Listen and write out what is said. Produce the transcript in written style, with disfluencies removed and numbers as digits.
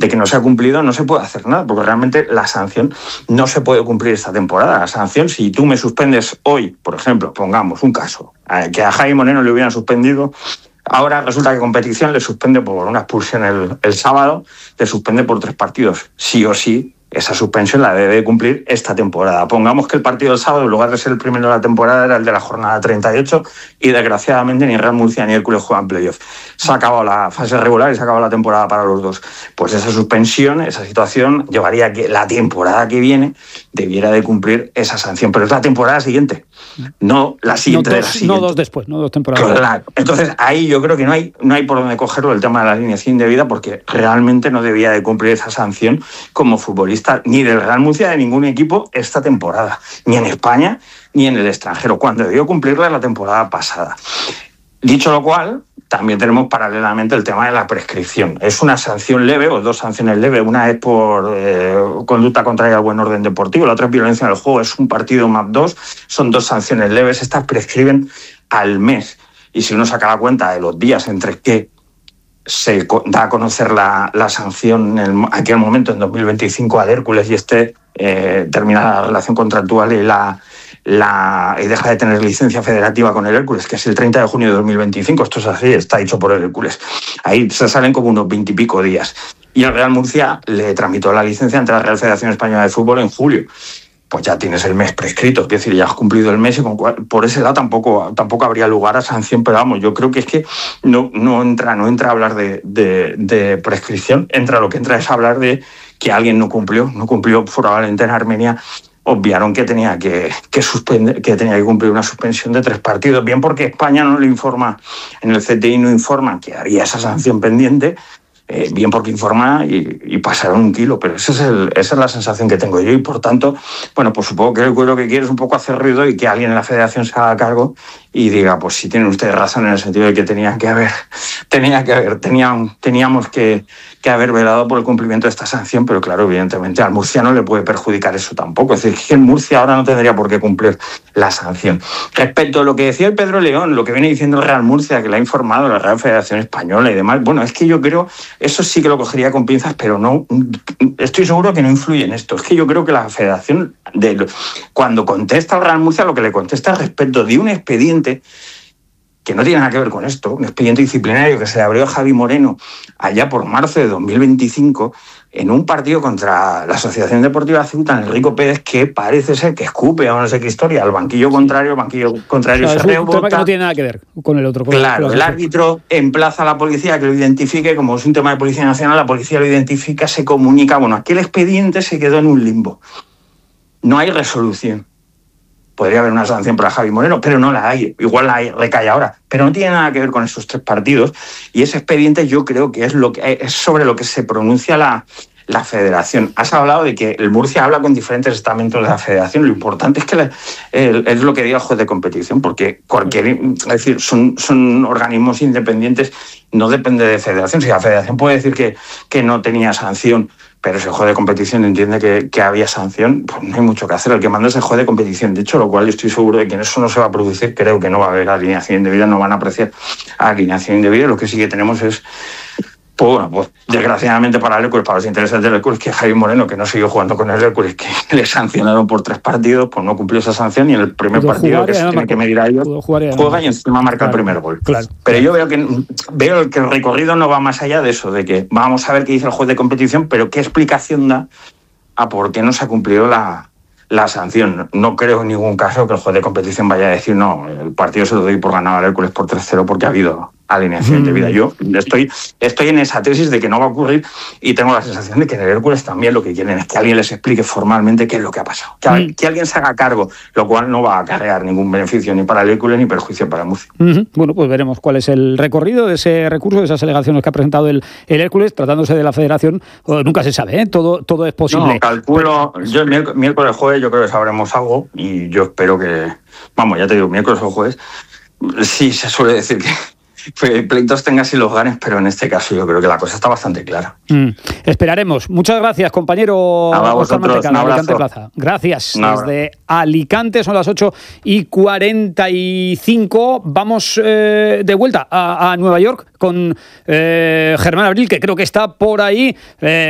de que no se ha cumplido, no se puede hacer nada, porque realmente la sanción no se puede cumplir esta temporada. La sanción, si tú me suspendes hoy, por ejemplo, pongamos un caso, que a Javi Moreno le hubieran suspendido, ahora resulta que competición le suspende por una expulsión el sábado, le suspende por 3 partidos. Sí o sí, esa suspensión la debe cumplir esta temporada. Pongamos que el partido del sábado, en lugar de ser el primero de la temporada, era el de la jornada 38 y desgraciadamente ni Real Murcia ni Hércules juegan playoff. Se ha acabado la fase regular y se ha acabado la temporada para los dos. Pues esa suspensión, esa situación, llevaría a que la temporada que viene debiera de cumplir esa sanción. Pero es la temporada siguiente, no la siguiente de la siguiente. No 2 después, no 2 temporadas. Claro. Entonces ahí yo creo que no hay por dónde cogerlo el tema de la alineación indebida, porque realmente no debía de cumplir esa sanción como futbolista ni del Real Murcia, de ningún equipo esta temporada, ni en España ni en el extranjero, cuando debió cumplirla la temporada pasada. Dicho lo cual, también tenemos paralelamente el tema de la prescripción. Es una sanción leve o 2 sanciones leves. Una es por conducta contraria al buen orden deportivo, la otra es violencia en el juego, es un partido más 2, son 2 sanciones leves. Estas prescriben al mes. Y si uno saca la cuenta de los días entre que se da a conocer la sanción en aquel momento, en 2025, al Hércules, y termina la relación contractual y deja de tener licencia federativa con el Hércules, que es el 30 de junio de 2025, esto es así, está dicho por el Hércules. Ahí se salen como unos 20 y pico días. Y el Real Murcia le tramitó la licencia ante la Real Federación Española de Fútbol en julio. Pues ya tienes el mes prescrito, es decir, ya has cumplido el mes y por ese lado tampoco habría lugar a sanción, pero vamos, yo creo que es que no entra a hablar de prescripción, lo que entra es a hablar de que alguien no cumplió probablemente en Armenia. Obviaron que tenía que cumplir una suspensión de 3 partidos, bien porque España no le informa, en el CTI no informa que había esa sanción pendiente, bien porque informa y pasaron 1 kilo, pero esa es la sensación que tengo yo y por tanto, bueno, pues supongo que lo que quiere es un poco hacer ruido y que alguien en la federación se haga cargo y diga, pues sí tienen ustedes razón en el sentido de que teníamos que haber velado por el cumplimiento de esta sanción, pero claro, evidentemente al Murcia no le puede perjudicar eso tampoco, es decir, que el Murcia ahora no tendría por qué cumplir la sanción. Respecto a lo que decía el Pedro León, lo que viene diciendo el Real Murcia, que le ha informado la Real Federación Española y demás, bueno, es que yo creo, eso sí que lo cogería con pinzas, pero no, estoy seguro que no influye en esto. Es que yo creo que la Federación, cuando contesta al Real Murcia, lo que le contesta respecto de un expediente que no tiene nada que ver con esto, un expediente disciplinario que se le abrió a Javi Moreno allá por marzo de 2025 en un partido contra la Asociación Deportiva Ceuta, en Enrico Pérez, que parece ser que escupe o no sé qué historia al banquillo contrario, o sea, se es un tema que no tiene nada que ver con el otro. Claro, el árbitro emplaza a la policía que lo identifique, como es un tema de Policía Nacional, la policía lo identifica, se comunica, bueno, aquel expediente se quedó en un limbo. No hay resolución. Podría haber una sanción para Javi Moreno, pero no la hay. Igual recae ahora. Pero no tiene nada que ver con esos 3 partidos. Y ese expediente yo creo que es sobre lo que se pronuncia la federación. Has hablado de que el Murcia habla con diferentes estamentos de la federación. Lo importante es que es lo que diga el juez de competición, porque es decir, son organismos independientes, no depende de federación. Si la federación puede decir que no tenía sanción, pero si el juez de competición entiende que había sanción, pues no hay mucho que hacer. El que manda es el juez de competición. De hecho, lo cual yo estoy seguro de que en eso no se va a producir. Creo que no va a haber alineación indebida, no van a apreciar alineación indebida. Lo que sí que tenemos es, pues desgraciadamente para el Hércules, para los intereses del Hércules, que Javi Moreno, que no siguió jugando con el Hércules, que le sancionaron por 3 partidos, pues no cumplió esa sanción y en el primer partido que se tiene que medir a ellos, juega y encima marca el primer gol. Claro. Pero yo veo que el recorrido no va más allá de eso, de que vamos a ver qué dice el juez de competición, pero qué explicación da a por qué no se ha cumplido la sanción. No creo en ningún caso que el juez de competición vaya a decir no, el partido se lo doy por ganado al Hércules por 3-0 porque ha habido alineación indebida. Yo estoy en esa tesis de que no va a ocurrir y tengo la sensación de que en el Hércules también lo que quieren es que alguien les explique formalmente qué es lo que ha pasado. Que alguien se haga cargo, lo cual no va a acarrear ningún beneficio ni para el Hércules ni perjuicio para el Murcia. Bueno, pues veremos cuál es el recorrido de ese recurso, de esas alegaciones que ha presentado el Hércules, tratándose de la federación. Nunca se sabe, ¿eh? Todo es posible. No, calculo, yo miércoles jueves yo creo que sabremos algo y yo espero que, vamos, ya te digo, miércoles o jueves, sí se suele decir que pleitos tengas y los ganes, pero en este caso yo creo que la cosa está bastante clara. Esperaremos. Muchas gracias, compañero Óscar Mantecana, Alicante Plaza. Gracias. Desde Alicante son las 8:45. Vamos de vuelta a Nueva York con Germán Abril, que creo que está por ahí.